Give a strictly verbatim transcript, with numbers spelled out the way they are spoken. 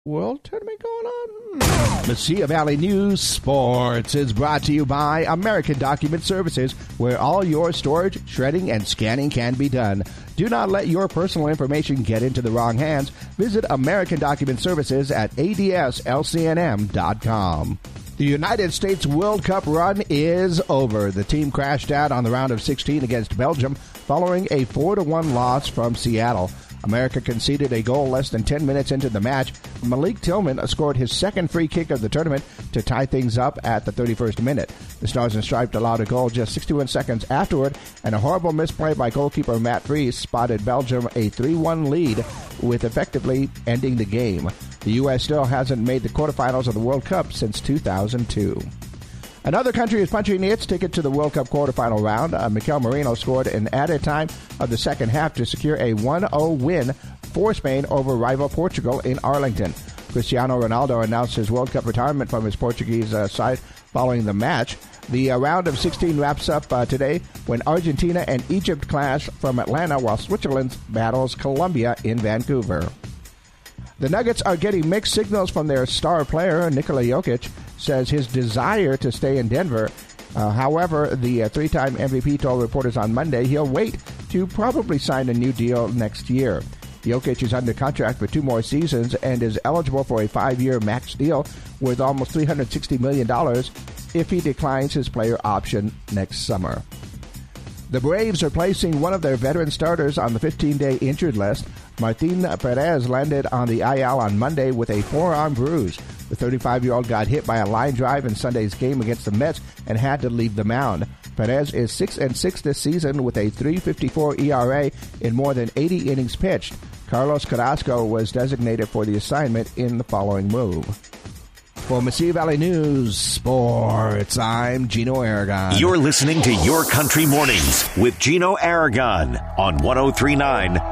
World Tournament going on? Mesilla Valley News Sports is brought to you by American Document Services, where all your storage, shredding, and scanning can be done. Do not let your personal information get into the wrong hands. Visit American Document Services at A D S L C N M dot com. The United States World Cup run is over. The team crashed out on the round of sixteen against Belgium following a four to one loss from Seattle. America conceded a goal less than ten minutes into the match. Malik Tillman scored his second free kick of the tournament to tie things up at the thirty-first minute. The Stars and Stripes allowed a goal just sixty-one seconds afterward, and a horrible misplay by goalkeeper Matt Fries spotted Belgium a three one lead, with effectively ending the game. The U S still hasn't made the quarterfinals of the World Cup since two thousand two. Another country is punching its ticket to the World Cup quarterfinal round. Uh, Mikel Merino scored an added time of the second half to secure a one oh win for Spain over rival Portugal in Arlington. Cristiano Ronaldo announced his World Cup retirement from his Portuguese uh, side following the match. The uh, round of sixteen wraps up uh, today when Argentina and Egypt clash from Atlanta, while Switzerland battles Colombia in Vancouver. The Nuggets are getting mixed signals from their star player, Nikola Jokic, says his desire to stay in Denver. Uh, however, the uh, three-time M V P told reporters on Monday he'll wait to probably sign a new deal next year. Jokic is under contract for two more seasons and is eligible for a five-year max deal worth almost three hundred sixty million dollars if he declines his player option next summer. The Braves are placing one of their veteran starters on the fifteen-day injured list. Martin Perez landed on the I L on Monday with a forearm bruise. The thirty-five-year-old got hit by a line drive in Sunday's game against the Mets and had to leave the mound. Perez is six and six this season with a three fifty-four E R A in more than eighty innings pitched. Carlos Carrasco was designated for the assignment in the following move. For Mesilla Valley News Sports, I'm Gino Aragon. You're listening to Your Country Mornings with Gino Aragon on one oh three point nine